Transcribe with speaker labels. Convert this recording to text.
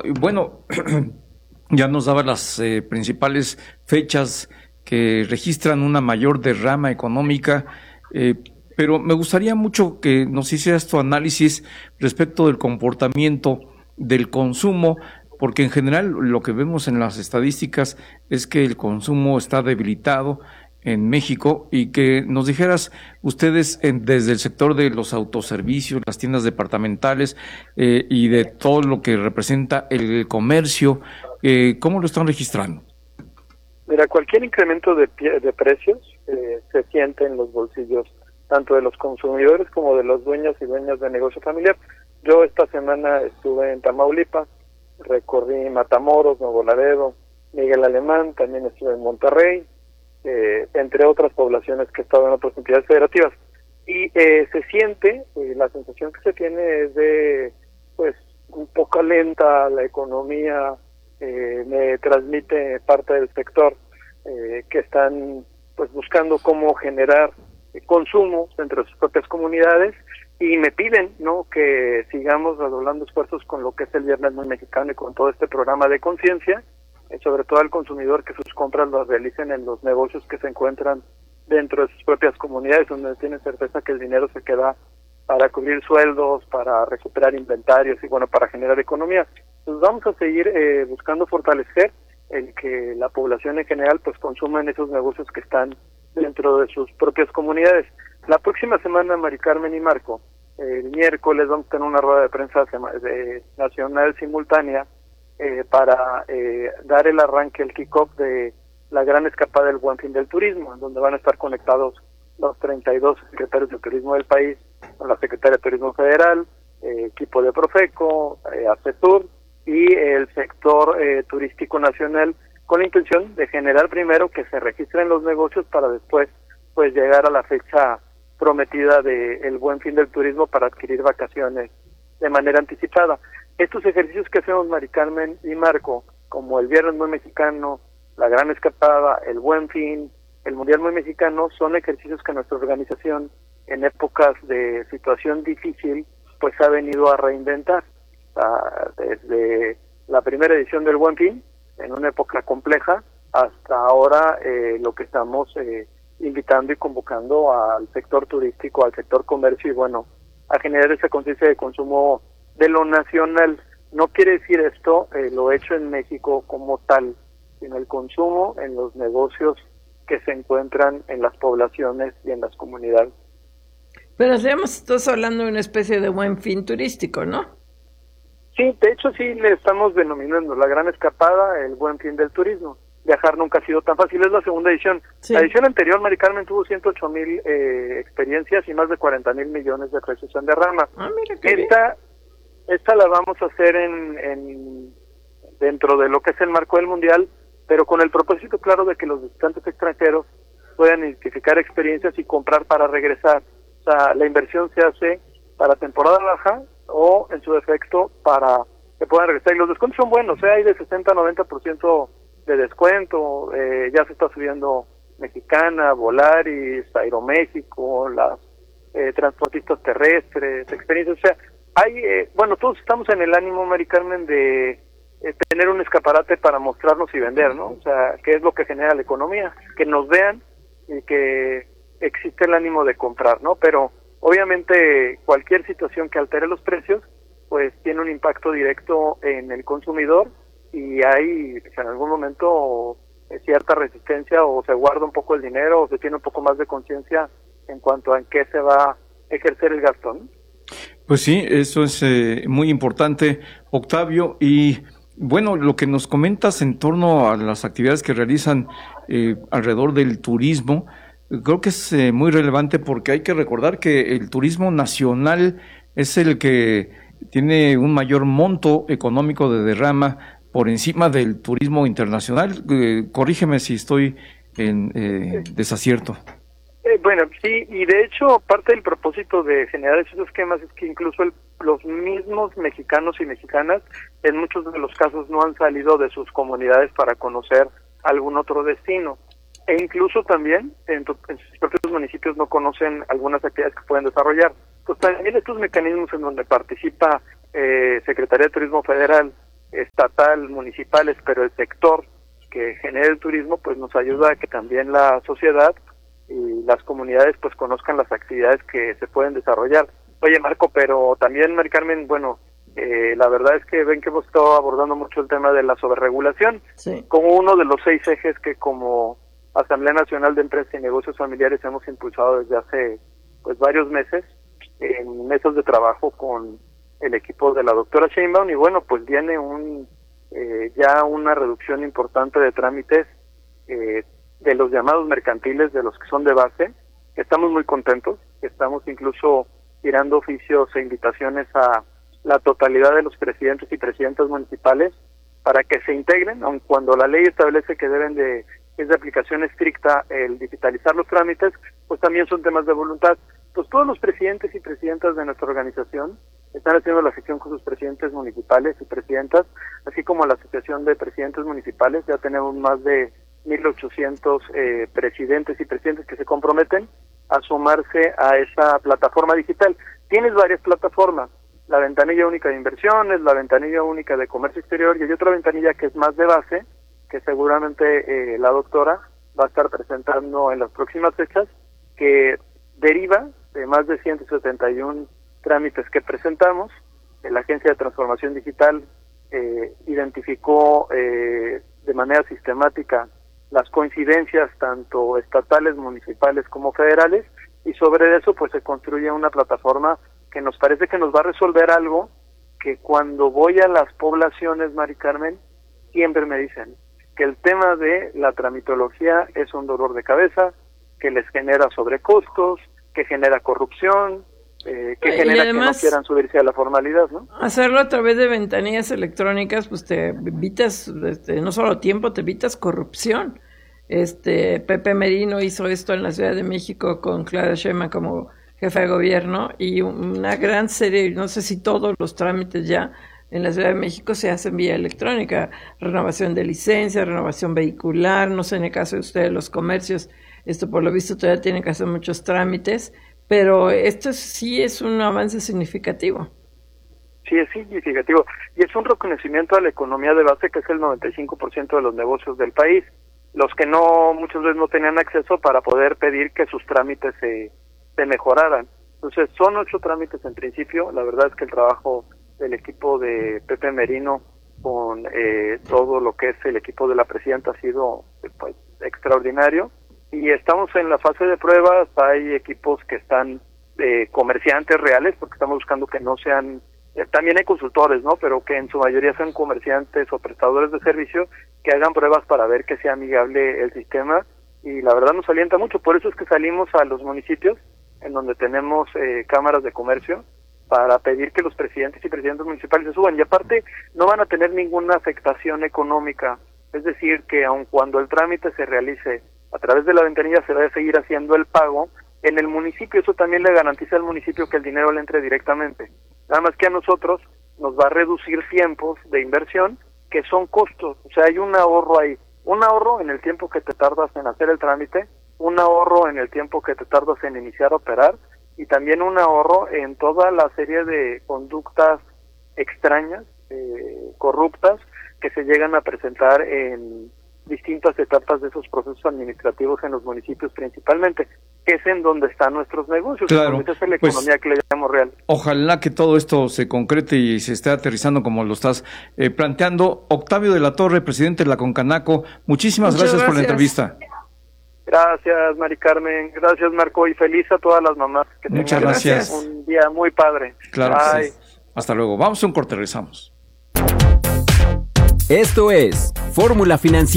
Speaker 1: bueno, ya nos daba las principales fechas que registran una mayor derrama económica, pero me gustaría mucho que nos hicieras tu análisis respecto del comportamiento del consumo, porque en general lo que vemos en las estadísticas es que el consumo está debilitado en México, y que nos dijeras ustedes desde el sector de los autoservicios, las tiendas departamentales y de todo lo que representa el comercio, ¿cómo lo están registrando?
Speaker 2: Mira, cualquier incremento de precios se siente en los bolsillos tanto de los consumidores como de los dueños y dueñas de negocio familiar. Yo esta semana estuve en Tamaulipas, recorrí Matamoros, Nuevo Laredo, Miguel Alemán, también estuve en Monterrey, entre otras poblaciones que he estado en otras entidades federativas. Y se siente, la sensación que se tiene es de, pues, un poco lenta la economía. Me transmite parte del sector que están, pues, buscando cómo generar consumo entre sus propias comunidades, y me piden, ¿no?, que sigamos redoblando esfuerzos con lo que es el Viernes Muy Mexicano y con todo este programa de conciencia, sobre todo al consumidor, que sus compras las realicen en los negocios que se encuentran dentro de sus propias comunidades, donde tienen certeza que el dinero se queda para cubrir sueldos, para recuperar inventarios y, bueno, para generar economía. Entonces vamos a seguir buscando fortalecer el que la población en general, pues, consuma en esos negocios que están dentro de sus propias comunidades. La próxima semana, Mari Carmen y Marco, el miércoles vamos a tener una rueda de prensa nacional simultánea para dar el arranque, el kick-off de la gran escapada del Buen Fin del Turismo, en donde van a estar conectados los 32 secretarios de turismo del país, con la Secretaría de Turismo Federal, equipo de Profeco, ACETUR y el sector turístico nacional, con la intención de generar primero que se registren los negocios para después, pues, llegar a la fecha prometida del Buen Fin del Turismo para adquirir vacaciones de manera anticipada. Estos ejercicios que hacemos, Mari Carmen y Marco, como el Viernes Muy Mexicano, la Gran Escapada, el Buen Fin, el Mundial Muy Mexicano, son ejercicios que nuestra organización, en épocas de situación difícil, pues ha venido a reinventar. Desde la primera edición del Buen Fin, en una época compleja, hasta ahora lo que estamos invitando y convocando al sector turístico, al sector comercio, y, bueno, a generar esa conciencia de consumo de lo nacional. No quiere decir esto lo hecho en México como tal, sino el consumo en los negocios que se encuentran en las poblaciones y en las comunidades.
Speaker 3: Pero estás hablando de una especie de buen fin turístico, ¿no?
Speaker 2: Sí, de hecho sí le estamos denominando la Gran Escapada, el Buen Fin del Turismo. Viajar nunca ha sido tan fácil, es la segunda edición. Sí. La edición anterior, Mari Carmen, tuvo 108,000 experiencias y más de 40,000 millones de pesos en derrama. Esta la vamos a hacer dentro de lo que es el marco del Mundial, pero con el propósito claro de que los visitantes extranjeros puedan identificar experiencias y comprar para regresar. O sea, la inversión se hace para temporada baja o, en su defecto, para que puedan regresar. Y los descuentos son buenos, hay de 60-90% de descuento. Ya se está subiendo Mexicana, Volaris, Aeroméxico, las transportistas terrestres, experiencias. O sea, todos estamos en el ánimo, Mari Carmen, de tener un escaparate para mostrarnos y vender, ¿no? O sea, ¿qué es lo que genera la economía? Que nos vean y que existe el ánimo de comprar, ¿no? Pero obviamente cualquier situación que altere los precios, pues tiene un impacto directo en el consumidor, y hay, pues, en algún momento cierta resistencia, o se guarda un poco el dinero, o se tiene un poco más de conciencia en cuanto a en qué se va a ejercer el gasto, ¿no?
Speaker 1: Pues sí, eso es muy importante, Octavio. Y bueno, lo que nos comentas en torno a las actividades que realizan alrededor del turismo, creo que es muy relevante, porque hay que recordar que el turismo nacional es el que tiene un mayor monto económico de derrama por encima del turismo internacional. Corrígeme si estoy en desacierto.
Speaker 2: Bueno, sí, y de hecho parte del propósito de generar esos esquemas es que incluso los mismos mexicanos y mexicanas en muchos de los casos no han salido de sus comunidades para conocer algún otro destino, e incluso también en sus propios municipios no conocen algunas actividades que pueden desarrollar. Pues también estos mecanismos en donde participa Secretaría de Turismo Federal estatal, municipales, pero el sector que genera el turismo pues nos ayuda a que también la sociedad y las comunidades pues conozcan las actividades que se pueden desarrollar. Oye, Marco, pero también, Mari Carmen, bueno, la verdad es que ven que hemos estado abordando mucho el tema de la sobreregulación,
Speaker 3: Sí.
Speaker 2: como uno de los 6 ejes que como Asamblea Nacional de Empresas y Negocios Familiares hemos impulsado desde hace pues varios meses en mesas de trabajo con el equipo de la doctora Sheinbaum, y bueno, pues viene ya una reducción importante de trámites de los llamados mercantiles, de los que son de base. Estamos muy contentos, estamos incluso tirando oficios e invitaciones a la totalidad de los presidentes y presidentas municipales para que se integren, aun cuando la ley establece que es de aplicación estricta el digitalizar los trámites, pues también son temas de voluntad. Pues todos los presidentes y presidentas de nuestra organización están haciendo la gestión con sus presidentes municipales y presidentas, así como la Asociación de Presidentes Municipales. Ya tenemos más de 1,800 presidentes y presidentes que se comprometen a sumarse a esa plataforma digital. Tienes varias plataformas, la ventanilla única de inversiones, la ventanilla única de comercio exterior, y hay otra ventanilla que es más de base, que seguramente la doctora va a estar presentando en las próximas fechas, que deriva de más de 171 trámites que presentamos. La Agencia de Transformación Digital identificó de manera sistemática las coincidencias tanto estatales, municipales como federales, y sobre eso pues se construye una plataforma que nos parece que nos va a resolver algo que cuando voy a las poblaciones, Mari Carmen, siempre me dicen que el tema de la tramitología es un dolor de cabeza, que les genera sobrecostos, que genera corrupción, que genera además, que no quieran subirse a la formalidad, ¿no?
Speaker 3: Hacerlo a través de ventanillas electrónicas, pues te evitas, no solo tiempo, te evitas corrupción. Pepe Merino hizo esto en la Ciudad de México con Claudia Sheinbaum como jefa de gobierno, y una gran serie, no sé si todos los trámites ya en la Ciudad de México se hacen vía electrónica, renovación de licencia, renovación vehicular, no sé en el caso de ustedes los comercios, por lo visto todavía tienen que hacer muchos trámites, pero esto sí es un avance significativo.
Speaker 2: Sí, es significativo, y es un reconocimiento a la economía de base, que es el 95% de los negocios del país, los que muchas veces no tenían acceso para poder pedir que sus trámites se mejoraran. Entonces, son 8 trámites en principio. La verdad es que el trabajo del equipo de Pepe Merino con todo lo que es el equipo de la presidenta ha sido pues extraordinario, y estamos en la fase de pruebas. Hay equipos que están comerciantes reales, porque estamos buscando que no sean, también hay consultores, ¿no? Pero que en su mayoría sean comerciantes o prestadores de servicio, que hagan pruebas para ver que sea amigable el sistema, y la verdad nos alienta mucho. Por eso es que salimos a los municipios en donde tenemos cámaras de comercio, para pedir que los presidentes y presidentes municipales se suban, y aparte no van a tener ninguna afectación económica, es decir, que aun cuando el trámite se realice a través de la ventanilla, se va a seguir haciendo el pago en el municipio. Eso también le garantiza al municipio que el dinero le entre directamente, nada más que a nosotros nos va a reducir tiempos de inversión, que son costos. O sea, hay un ahorro ahí, un ahorro en el tiempo que te tardas en hacer el trámite, un ahorro en el tiempo que te tardas en iniciar a operar, y también un ahorro en toda la serie de conductas extrañas, corruptas, que se llegan a presentar en distintas etapas de esos procesos administrativos en los municipios principalmente, que es en donde están nuestros negocios.
Speaker 1: Claro,
Speaker 2: esa es la economía que le llamamos real.
Speaker 1: Ojalá que todo esto se concrete y se esté aterrizando como lo estás planteando. Octavio de la Torre, presidente de la Concanaco, muchas gracias por la entrevista.
Speaker 2: Gracias, Mari Carmen. Gracias, Marco. Y feliz a todas las mamás. Que
Speaker 1: muchas gracias.
Speaker 2: Un día muy padre.
Speaker 1: Claro. Sí. Hasta luego. Vamos a un corte, regresamos.
Speaker 4: Esto es Fórmula Financiera.